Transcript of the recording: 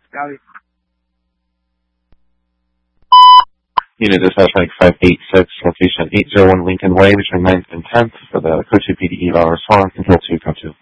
Copy. Unit dispatch like 586, location 801 Lincoln Way between 9th and 10th for the Code 2 PD eval response. Control 2, Code 2.